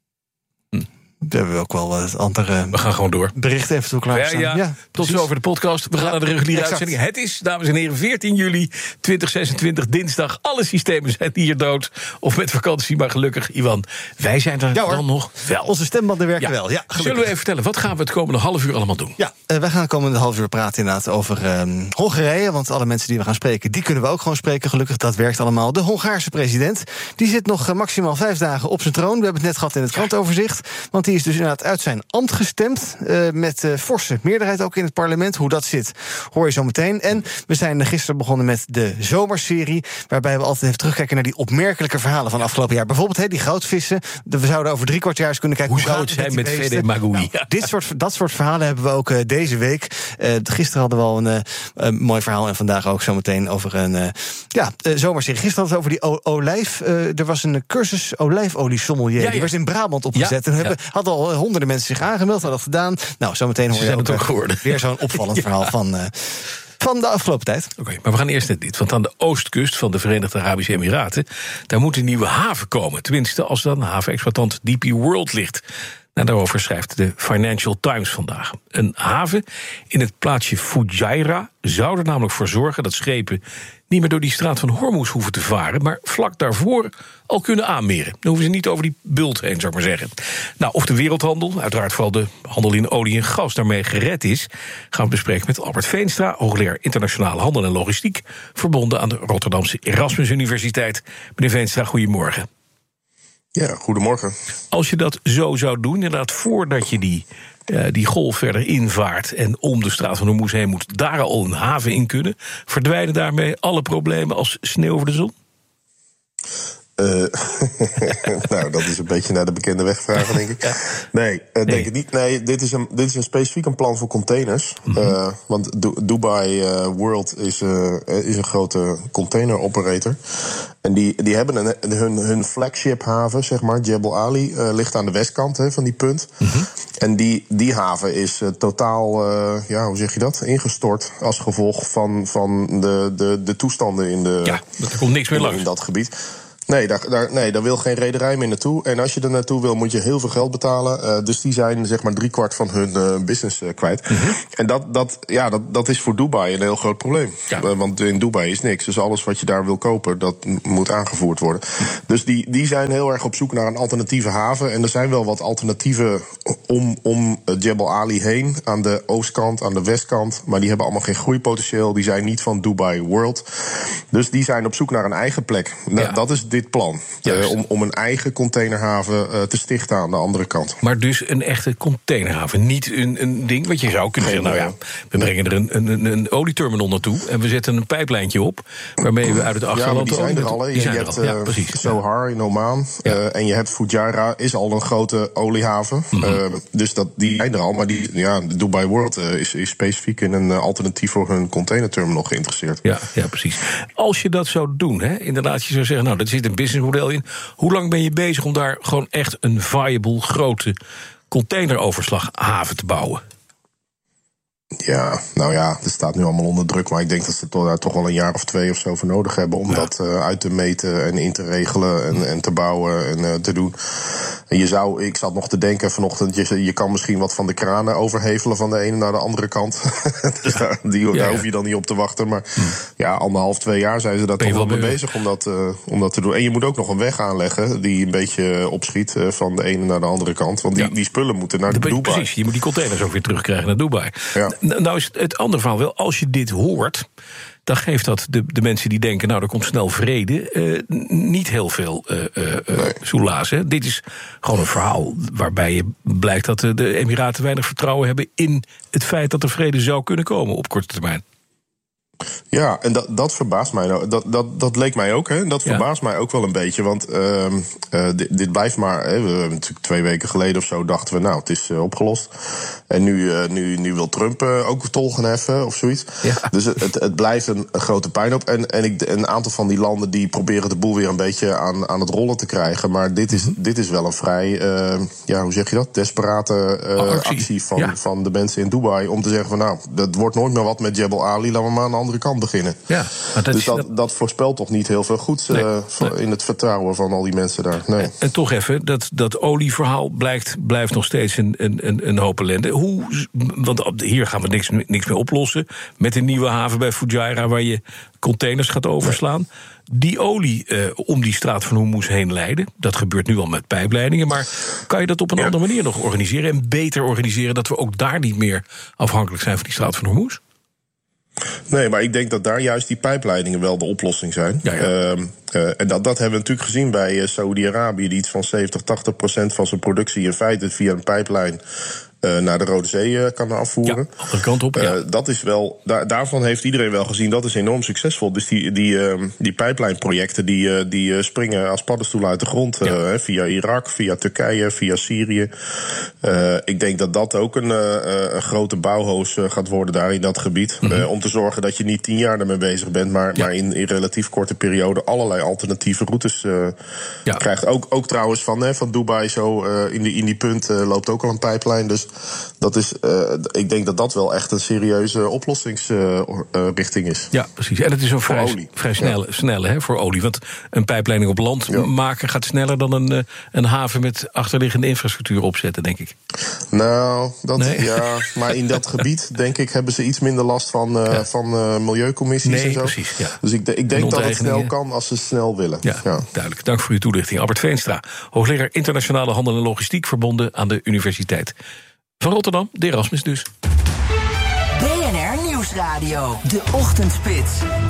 We hebben ook wel wat andere we gaan gewoon door. berichten even toe klaarstaan. Ja, ja. ja, tot zo over de podcast. We gaan ja, naar de reguliere exact. uitzending. Het is, dames en heren, veertien juli tweeduizend zesentwintig, dinsdag. Alle systemen zijn hier dood. Of met vakantie, maar gelukkig, Iwan, wij zijn er ja, dan nog wel. Onze stembanden werken ja. wel. Ja, zullen we even vertellen, wat gaan we het komende half uur allemaal doen? Ja, uh, wij gaan het komende half uur praten inderdaad over um, Hongarije. Want alle mensen die we gaan spreken, die kunnen we ook gewoon spreken. Gelukkig, dat werkt allemaal. De Hongaarse president, die zit nog uh, maximaal vijf dagen op zijn troon. We hebben het net gehad in het krantoverzicht. Want die is dus inderdaad uit zijn ambt gestemd, uh, met uh, forse meerderheid ook in het parlement. Hoe dat zit, hoor je zo meteen. En we zijn gisteren begonnen met de zomerserie, waarbij we altijd even terugkijken naar die opmerkelijke verhalen van afgelopen jaar. Bijvoorbeeld he, die goudvissen. We zouden over drie kwart jaar eens kunnen kijken hoe, hoe zout zijn met Fede Magui. Nou, dit soort, dat soort verhalen hebben we ook uh, deze week. Uh, gisteren hadden we al een, uh, een mooi verhaal en vandaag ook zo meteen over een uh, ja, uh, zomerserie. Gisteren hadden we het over die o- olijf. Uh, er was een cursus olijfolie sommelier. Ja, ja. Die was in Brabant opgezet. Ja, en hebben, ja. hadden al uh, honderden mensen zich aangemeld, hadden dat gedaan. Nou, zometeen hoor je ook, ook geworden. weer zo'n opvallend ja. verhaal van, uh, van de afgelopen tijd. Oké, okay, maar we gaan eerst naar dit. Want aan de oostkust van de Verenigde Arabische Emiraten, daar moet een nieuwe haven komen. Tenminste, als dan havenexploitant D P World ligt. Nou, daarover schrijft de Financial Times vandaag. Een haven in het plaatsje Fujairah zou er namelijk voor zorgen dat schepen niet meer door die straat van Hormuz hoeven te varen, maar vlak daarvoor al kunnen aanmeren. Dan hoeven ze niet over die bult heen, zou ik maar zeggen. Nou, of de wereldhandel, uiteraard vooral de handel in olie en gas, daarmee gered is, gaan we bespreken met Albert Veenstra, hoogleraar internationale handel en logistiek, verbonden aan de Rotterdamse Erasmus Universiteit. Meneer Veenstra, goedemorgen. Ja, goedemorgen. Als je dat zo zou doen, inderdaad, voordat je die, uh, die golf verder invaart en om de straat van Hormuz heen moet, daar al een haven in kunnen, verdwijnen daarmee alle problemen als sneeuw over de zon? Uh, nou, dat is een beetje naar de bekende weg vragen, denk ik. Ja. Nee, uh, denk nee. het niet. Nee, dit is, een, dit is een specifiek een plan voor containers. Mm-hmm. Uh, want du- Dubai uh, World is, uh, is een grote container operator. En die, die hebben een, hun, hun flagship haven, zeg maar, Jebel Ali, uh, ligt aan de westkant he, van die punt. Mm-hmm. En die, die haven is uh, totaal, uh, ja, hoe zeg je dat, ingestort als gevolg van, van de, de, de toestanden in, de, ja, er komt niks meer in, langs. in dat gebied. Nee daar, daar, nee, daar wil geen rederij meer naartoe. En als je er naartoe wil, moet je heel veel geld betalen. Uh, dus die zijn zeg maar driekwart van hun uh, business uh, kwijt. Mm-hmm. En dat, dat, ja, dat, dat is voor Dubai een heel groot probleem. Ja. Uh, want in Dubai is niks. Dus alles wat je daar wil kopen, dat m- moet aangevoerd worden. Mm-hmm. Dus die, die zijn heel erg op zoek naar een alternatieve haven. En er zijn wel wat alternatieven om, om uh, Jebel Ali heen. Aan de oostkant, aan de westkant. Maar die hebben allemaal geen groeipotentieel. Die zijn niet van Dubai World. Dus die zijn op zoek naar een eigen plek. Ja. Nou, dat is dit plan. Uh, om, om een eigen containerhaven uh, te stichten aan de andere kant. Maar dus een echte containerhaven. Niet een, een ding wat je zou kunnen zeggen, nou ja, we brengen er een, een, een olieterminal naartoe en we zetten een pijplijntje op waarmee we uit het achterland... Ja, maar die zijn er al. Je hebt uh, ja, Sohar in Oman. Ja. Uh, en je hebt Fujairah, is al een grote oliehaven. Mm-hmm. Uh, dus dat, die zijn er al. Maar die, ja, de Dubai World uh, is, is specifiek in een uh, alternatief voor hun containerterminal geïnteresseerd. Ja, ja, precies. Als je dat zou doen, hè, inderdaad, je zou zeggen, nou, dat zit een businessmodel in. Hoe lang ben je bezig om daar gewoon echt een viable, grote containeroverslaghaven te bouwen? Ja, nou ja, het staat nu allemaal onder druk, maar ik denk dat ze daar toch wel een jaar of twee of zo voor nodig hebben om ja. dat uh, uit te meten en in te regelen en, en te bouwen en uh, te doen. En je zou, ik zat nog te denken vanochtend, je, je kan misschien wat van de kranen overhevelen van de ene naar de andere kant. Dus ja. daar, die, ja, daar hoef je dan niet op te wachten. Maar hm. ja, anderhalf, twee jaar zijn ze daar toch wel mee bezig om dat, uh, om dat te doen. En je moet ook nog een weg aanleggen die een beetje opschiet uh, van de ene naar de andere kant. Want die, ja. die spullen moeten naar de Dubai. Precies, je moet die containers ook weer terugkrijgen naar Dubai. Ja. Nou is het andere verhaal wel, als je dit hoort, dan geeft dat de, de mensen die denken, nou, er komt snel vrede, uh, niet heel veel uh, uh, nee. soelaas. Dit is gewoon een verhaal waarbij je blijkt dat de, de Emiraten weinig vertrouwen hebben in het feit dat er vrede zou kunnen komen op korte termijn. Ja, en dat, dat verbaast mij. Nou, dat, dat, dat leek mij ook, hè. Dat ja. verbaast mij ook wel een beetje. Want uh, uh, dit, dit blijft maar... Hè, we hebben natuurlijk twee weken geleden of zo dachten we... nou, het is uh, opgelost. En nu, uh, nu, nu wil Trump uh, ook tol gaan heffen of zoiets. Ja. Dus het, het, het blijft een, een grote puinhoop. En, en ik, een aantal van die landen die proberen de boel weer een beetje aan, aan het rollen te krijgen. Maar dit is, mm-hmm. dit is wel een vrij, uh, ja, hoe zeg je dat? Desperate uh, oh, actie, actie van, ja. van de mensen in Dubai. Om te zeggen van nou, dat wordt nooit meer wat met Jebel Ali. Laten we maar aan de andere kant beginnen. Ja, dat dus dat, dat... dat voorspelt toch niet heel veel goeds nee, uh, nee. in het vertrouwen van al die mensen daar. Nee. En, en toch even, dat, dat olieverhaal blijkt, blijft nog steeds een, een, een hoop ellende. Hoe, want hier gaan we niks, niks meer oplossen. Met een nieuwe haven bij Fujairah waar je containers gaat overslaan. Die olie uh, om die straat van Hormuz heen leiden. Dat gebeurt nu al met pijpleidingen. Maar kan je dat op een ja. andere manier nog organiseren? En beter organiseren dat we ook daar niet meer afhankelijk zijn van die straat van Hormuz? Nee, maar ik denk dat daar juist die pijpleidingen wel de oplossing zijn. Ja, ja. Uh, uh, en dat, dat hebben we natuurlijk gezien bij uh, Saoedi-Arabië, die iets van zeventig, tachtig procent van zijn productie in feite via een pijplijn Uh, naar de Rode Zee uh, kan afvoeren. Ja, andere kant op, ja. Uh, dat is wel, daar, daarvan heeft iedereen wel gezien, dat is enorm succesvol. Dus die, die, uh, die pijplijnprojecten die, uh, die uh, springen als paddenstoelen uit de grond. Uh, ja. Via Irak, via Turkije, via Syrië. Uh, ik denk dat dat ook een, uh, een grote bouwhoos uh, gaat worden daar in dat gebied. Mm-hmm. Uh, om te zorgen dat je niet tien jaar ermee bezig bent, maar, ja. maar in, in relatief korte periode allerlei alternatieve routes uh, ja. krijgt. Ook, ook trouwens van, hè, van Dubai zo uh, in, die, in die punt uh, loopt ook al een pijplijn. Dus dat is, uh, ik denk dat dat wel echt een serieuze oplossingsrichting uh, is. Ja, precies. En het is ook vrij, olie. vrij snel, ja. snel hè, voor olie. Want een pijpleiding op land ja. maken gaat sneller dan een, een haven met achterliggende infrastructuur opzetten, denk ik. Nou, dat, nee. ja, maar in dat gebied, denk ik, hebben ze iets minder last van, uh, ja. van uh, milieucommissies nee, en zo. Precies, ja. Dus ik, ik denk dat het snel kan als ze snel willen. Ja, ja, duidelijk. Dank voor uw toelichting. Albert Veenstra, hoogleraar internationale handel en logistiek, verbonden aan de Universiteit van Rotterdam, de Erasmus dus. B N R Nieuwsradio, de ochtendspits.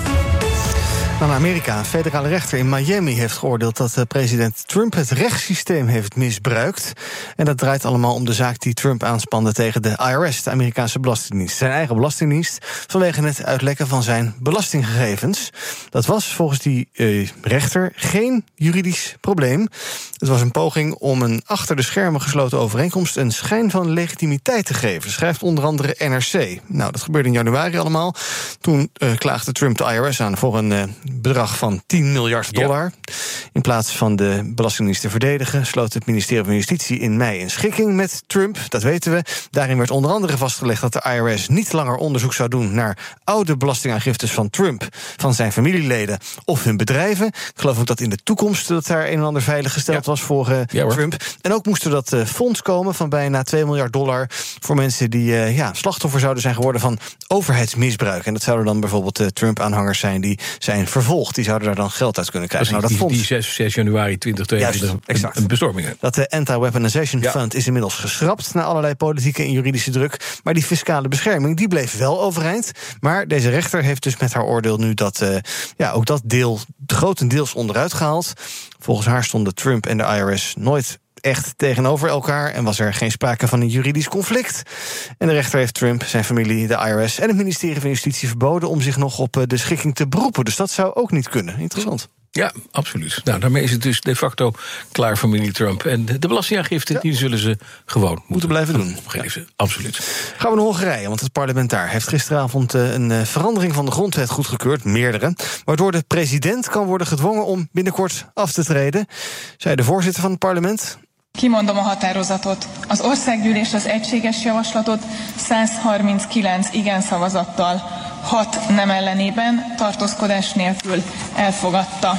Naar Amerika. Een federale rechter in Miami heeft geoordeeld dat president Trump het rechtssysteem heeft misbruikt. En dat draait allemaal om de zaak die Trump aanspande tegen de I R S, de Amerikaanse Belastingdienst. Zijn eigen belastingdienst, vanwege het uitlekken van zijn belastinggegevens. Dat was volgens die uh, rechter geen juridisch probleem. Het was een poging om een achter de schermen gesloten overeenkomst een schijn van legitimiteit te geven, schrijft onder andere N R C. Nou, dat gebeurde in januari allemaal. Toen uh, klaagde Trump de I R S aan voor een uh, bedrag van tien miljard dollar. Ja. In plaats van de Belastingdienst te verdedigen, sloot het ministerie van Justitie in mei een schikking met Trump. Dat weten we. Daarin werd onder andere vastgelegd dat de I R S niet langer onderzoek zou doen naar oude belastingaangiftes van Trump, van zijn familieleden of hun bedrijven. Ik geloof ook dat in de toekomst dat daar een en ander veilig gesteld ja. was voor uh, ja, Trump. En ook moest er dat uh, fonds komen van bijna twee miljard dollar voor mensen die uh, ja, slachtoffer zouden zijn geworden van overheidsmisbruik. En dat zouden dan bijvoorbeeld uh, Trump-aanhangers zijn die zijn vervolgd. Die zouden daar dan geld uit kunnen krijgen. Precies, nou, dat die, fonds, die zes januari tweeduizend tweeëntwintig exact. Een bestorming. Dat de Anti-Weaponization ja. Fund is inmiddels geschrapt na allerlei politieke en juridische druk. Maar die fiscale bescherming die bleef wel overeind. Maar deze rechter heeft dus met haar oordeel nu dat uh, ja, ook dat deel grotendeels onderuit gehaald. Volgens haar stonden Trump en de I R S nooit echt tegenover elkaar en was er geen sprake van een juridisch conflict. En de rechter heeft Trump, zijn familie, de I R S en het ministerie van Justitie verboden om zich nog op de schikking te beroepen. Dus dat zou ook niet kunnen. Interessant. Ja, absoluut. Nou, daarmee is het dus de facto klaar voor meneer Trump. En de belastingaangifte, ja. die zullen ze gewoon moeten, moeten blijven doen. Geven. Absoluut. Gaan we naar Hongarije, want het parlement daar heeft gisteravond een verandering van de grondwet goedgekeurd, meerdere, waardoor de president kan worden gedwongen om binnenkort af te treden, zei de voorzitter van het parlement. Kimondom a határozatot. Az országgyűlés az egységes javaslatot százharminckilenc igen szavazattal, hat nem ellenében, tartózkodás nélkül elfogadta.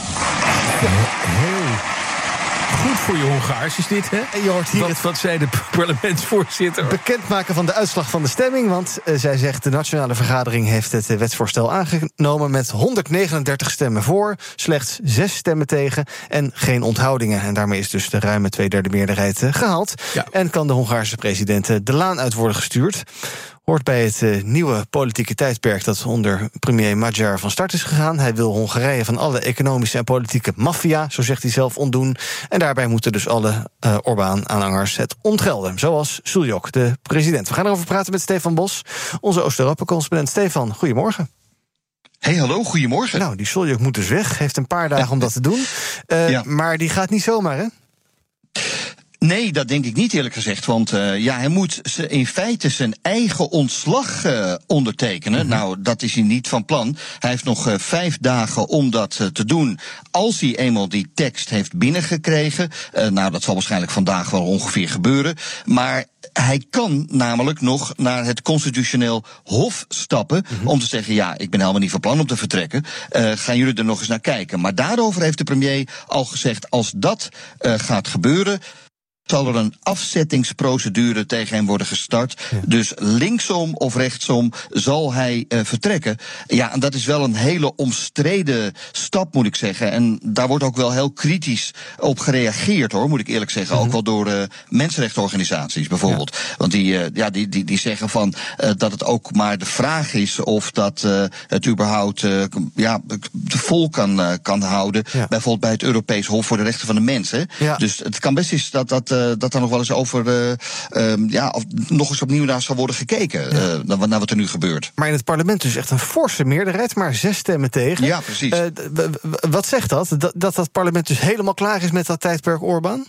Goed voor je Hongaars is dit, hè? En je hoort hier wat, het, wat zei de parlementsvoorzitter? Bekendmaken van de uitslag van de stemming. Want uh, zij zegt de Nationale Vergadering heeft het uh, wetsvoorstel aangenomen met honderdnegenendertig stemmen voor, slechts zes stemmen tegen en geen onthoudingen. En daarmee is dus de ruime tweederde meerderheid uh, gehaald. Ja. En kan de Hongaarse president uh, de laan uit worden gestuurd. Hoort bij het uh, nieuwe politieke tijdperk dat onder premier Magyar van start is gegaan. Hij wil Hongarije van alle economische en politieke maffia, zo zegt hij zelf, ontdoen. En daarbij moeten dus alle uh, Orbán-aanhangers het ontgelden. Zoals Suljok, de president. We gaan erover praten met Stefan Bos, onze Oost-Europa-correspondent. Stefan, goedemorgen. Hey, hallo, goedemorgen. Nou, die Soljuk moet dus weg. Heeft een paar dagen om dat te doen. Uh, ja. Maar die gaat niet zomaar, hè? Nee, dat denk ik niet eerlijk gezegd. Want uh, ja, hij moet in feite zijn eigen ontslag uh, ondertekenen. Mm-hmm. Nou, dat is hij niet van plan. Hij heeft nog uh, vijf dagen om dat uh, te doen. Als hij eenmaal die tekst heeft binnengekregen. Uh, nou, dat zal waarschijnlijk vandaag wel ongeveer gebeuren. Maar hij kan namelijk nog naar het constitutioneel hof stappen. Mm-hmm. Om te zeggen, ja, ik ben helemaal niet van plan om te vertrekken. Uh, gaan jullie er nog eens naar kijken. Maar daarover heeft de premier al gezegd, als dat uh, gaat gebeuren, zal er een afzettingsprocedure tegen hem worden gestart. Ja. Dus linksom of rechtsom zal hij uh, vertrekken. Ja, en dat is wel een hele omstreden stap, moet ik zeggen. En daar wordt ook wel heel kritisch op gereageerd, hoor, moet ik eerlijk zeggen. Mm-hmm. Ook wel door uh, mensenrechtenorganisaties bijvoorbeeld. Ja. Want die, uh, ja, die, die, die zeggen van uh, dat het ook maar de vraag is of dat uh, het überhaupt uh, ja, vol kan, uh, kan houden. Ja. Bijvoorbeeld bij het Europees Hof voor de Rechten van de Mens. Hè. Ja. Dus het kan best eens dat dat Uh, dat er nog wel eens over uh, uh, ja, of nog eens opnieuw naar zal worden gekeken. Ja. Uh, naar, naar wat er nu gebeurt. Maar in het parlement dus echt een forse meerderheid, maar zes stemmen tegen. Ja, precies. Uh, w- w- wat zegt dat? dat? Dat dat parlement dus helemaal klaar is met dat tijdperk Orbán?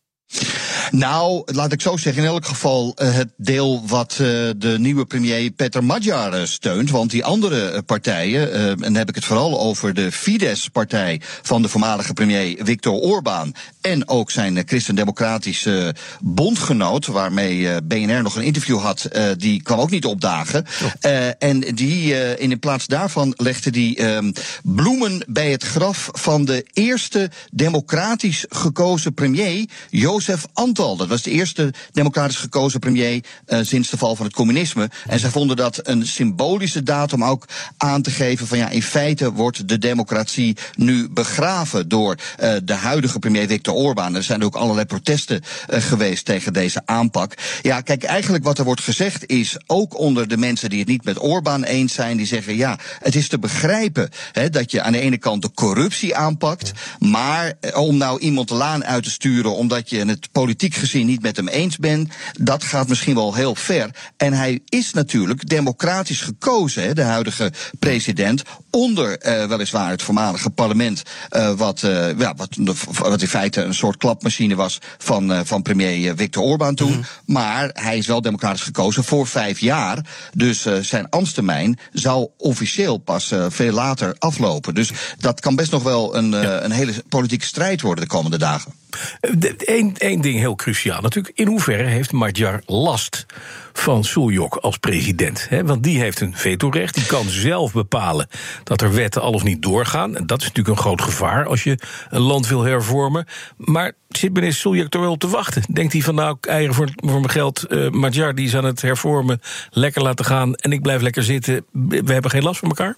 Nou, laat ik zo zeggen, in elk geval uh, het deel wat uh, de nieuwe premier Peter Magyar uh, steunt. Want die andere uh, partijen, uh, en dan heb ik het vooral over de Fidesz-partij van de voormalige premier Viktor Orbán. En ook zijn uh, christendemocratische uh, bondgenoot, waarmee uh, B N R nog een interview had, uh, die kwam ook niet opdagen. Uh, en die, uh, in plaats daarvan legde die uh, bloemen bij het graf van de eerste democratisch gekozen premier, Jozef Antol. Dat was de eerste democratisch gekozen premier uh, sinds de val van het communisme. En zij vonden dat een symbolische daad om ook aan te geven van ja, in feite wordt de democratie nu begraven door uh, de huidige premier Viktor Orbán. Er zijn ook allerlei protesten uh, geweest tegen deze aanpak. Ja, kijk, eigenlijk wat er wordt gezegd is, ook onder de mensen die het niet met Orbán eens zijn, die zeggen ja, het is te begrijpen hè, dat je aan de ene kant de corruptie aanpakt, maar uh, om nou iemand de laan uit te sturen omdat je het politiek gezien niet met hem eens bent, dat gaat misschien wel heel ver. En hij is natuurlijk democratisch gekozen, hè, de huidige president, onder uh, weliswaar het voormalige parlement, uh, wat, uh, ja, wat, wat in feite een soort klapmachine was van, uh, van premier Viktor Orbán toen. Mm-hmm. Maar hij is wel democratisch gekozen voor vijf jaar. Dus uh, zijn ambtstermijn zou officieel pas uh, veel later aflopen. Dus dat kan best nog wel een, uh, een hele politieke strijd worden de komende dagen. Eén één ding heel cruciaal natuurlijk. In hoeverre heeft Magyar last van Suljok als president? Hè? Want die heeft een vetorecht. Die kan zelf bepalen dat er wetten al of niet doorgaan. En dat is natuurlijk een groot gevaar als je een land wil hervormen. Maar zit meneer Suljok er wel op te wachten? Denkt hij van nou, eieren voor, voor mijn geld, uh, Magyar die is aan het hervormen, lekker laten gaan en ik blijf lekker zitten. We hebben geen last van elkaar?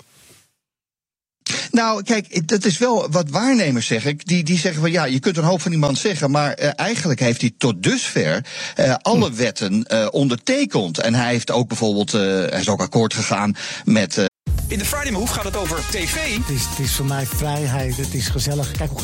Nou, kijk, dat is wel wat waarnemers zeggen. Die, die zeggen van ja, je kunt een hoop van die man zeggen, maar uh, eigenlijk heeft hij tot dusver uh, alle hm. wetten uh, ondertekend. En hij heeft ook bijvoorbeeld, uh, hij is ook akkoord gegaan met Uh, In de Friday Move gaat het over tv. Het is, het is voor mij vrijheid, het is gezellig. Kijk hoe